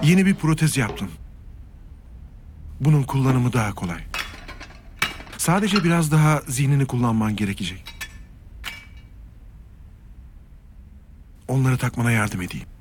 Yeni bir protez yaptım. Bunun kullanımı daha kolay. Sadece biraz daha zihnini kullanman gerekecek. Onları takmana yardım edeyim.